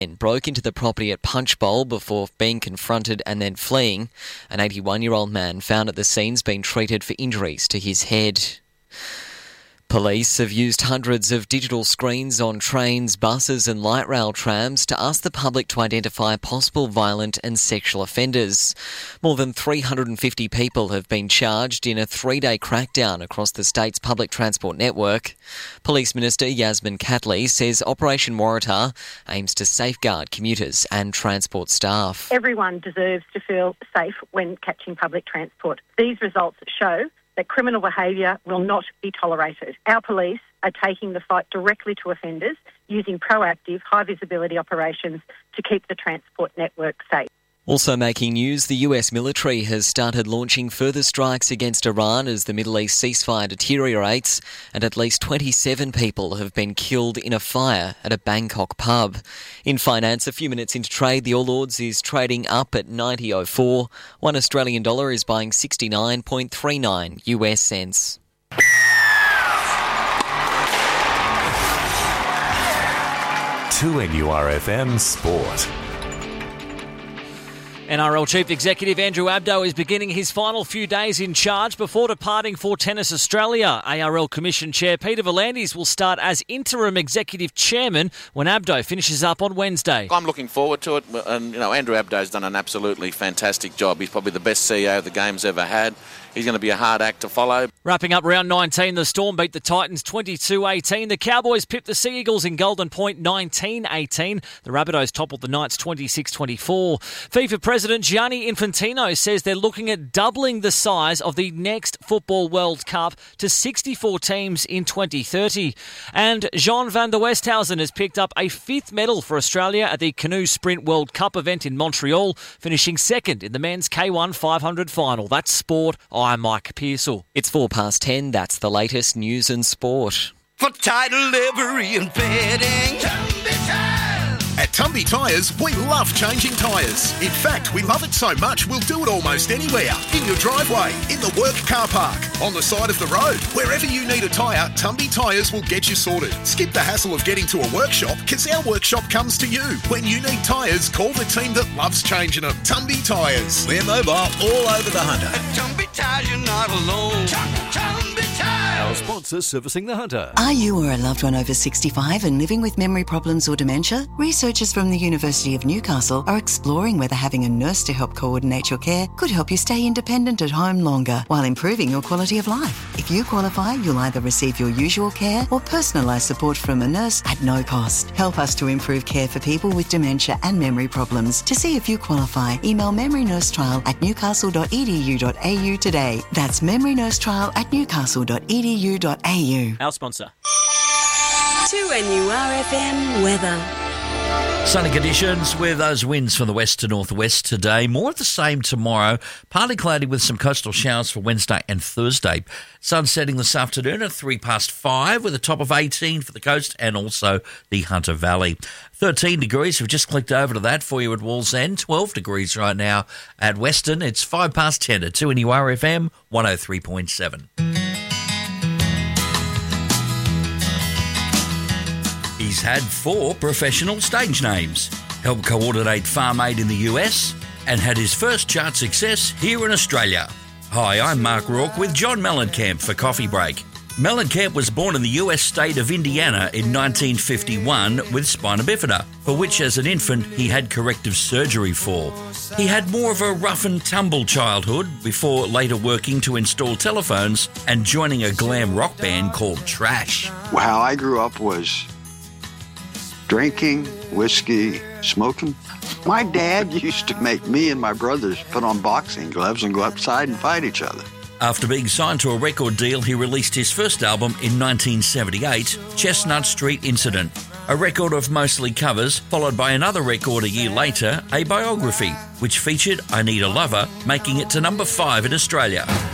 broke into the property at Punchbowl before being confronted and then fleeing. An 81-year-old man found at the scene's been treated for injuries to his head. Police have used hundreds of digital screens on trains, buses and light rail trams to ask the public to identify possible violent and sexual offenders. More than 350 people have been charged in a 3-day crackdown across the state's public transport network. Police Minister Yasmin Catley says Operation Waratah aims to safeguard commuters and transport staff. Everyone deserves to feel safe when catching public transport. These results show that criminal behaviour will not be tolerated. Our police are taking the fight directly to offenders using proactive, high-visibility operations to keep the transport network safe. Also making news, the US military has started launching further strikes against Iran as the Middle East ceasefire deteriorates, and at least 27 people have been killed in a fire at a Bangkok pub. In finance, a few minutes into trade, the All Ords is trading up at 90.04. $1 Australian dollar is buying 69.39 US cents. NURFM Sport. NRL Chief Executive Andrew Abdo is beginning his final few days in charge before departing for Tennis Australia. ARL Commission Chair Peter V'landys will start as interim executive chairman when Abdo finishes up on Wednesday. I'm looking forward to it, and Andrew Abdo's done an absolutely fantastic job. He's probably the best CEO the game's ever had. He's going to be a hard act to follow. Wrapping up round 19, the Storm beat the Titans 22-18. The Cowboys pipped the Sea Eagles in Golden Point 19-18. The Rabbitohs toppled the Knights 26-24. FIFA President Gianni Infantino says they're looking at doubling the size of the next Football World Cup to 64 teams in 2030. And Jean van der Westhausen has picked up a 5th medal for Australia at the Canoe Sprint World Cup event in Montreal, finishing second in the men's K1 500 final. That's sport. I'm Mike Pearsall. It's 10:04. That's the latest news and sport. For title, livery and bedding, At Tumby Tyres, we love changing tyres. In fact, we love it so much we'll do it almost anywhere. In your driveway, in the work car park, on the side of the road. Wherever you need a tyre, Tumby Tyres will get you sorted. Skip the hassle of getting to a workshop, because our workshop comes to you. When you need tyres, call the team that loves changing them. Tumby Tyres. we're mobile all over the Hunter. At Tumby Tyres, you're not alone. Tumby Tyres. Our sponsor servicing the Hunter. Are you or a loved one over 65 and living with memory problems or dementia? Researchers from the University of Newcastle are exploring whether having a nurse to help coordinate your care could help you stay independent at home longer while improving your quality of life. If you qualify, you'll either receive your usual care or personalised support from a nurse at no cost. Help us to improve care for people with dementia and memory problems. To see if you qualify, email memorynursetrial@newcastle.edu.au today. That's memorynursetrial@newcastle.edu.au. Our sponsor. 2NURFM weather. Sunny conditions with those winds from the west to northwest today. More of the same tomorrow. Partly cloudy with some coastal showers for Wednesday and Thursday. Sun setting this afternoon at 5:03 with a top of 18 for the coast and also the Hunter Valley. 13 degrees. We've just clicked over to that for you at Wallsend. 12 degrees right now at Western. It's 10:05 at 2NURFM 103.7. He's had 4 professional stage names, helped coordinate Farm Aid in the US, and had his first chart success here in Australia. Hi, I'm Mark Rourke with John Mellencamp for Coffee Break. Mellencamp was born in the US state of Indiana in 1951 with spina bifida, for which as an infant he had corrective surgery for. He had more of a rough and tumble childhood before later working to install telephones and joining a glam rock band called Trash. How I grew up was drinking, whiskey, smoking. My dad used to make me and my brothers put on boxing gloves and go outside and fight each other. After being signed to a record deal, he released his first album in 1978, Chestnut Street Incident, a record of mostly covers, followed by another record a year later, A Biography, which featured I Need a Lover, making it to number 5 in Australia.